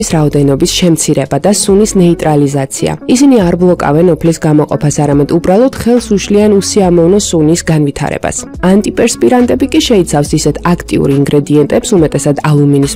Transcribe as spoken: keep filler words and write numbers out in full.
რაოდენობის შემცირება და სუნის ნეიტრალიზაცია. ისინი არ ბლოკავენ უფლის გამოყოფას, არამედ უბრალოდ ხელს უშლიან უსიამოვნო სუნის განვითარებას. ანტიპერსპირანტები კი შეიცავს ისეთ აქტიურ ინგრედიენტებს, უმეტესად ალუმინის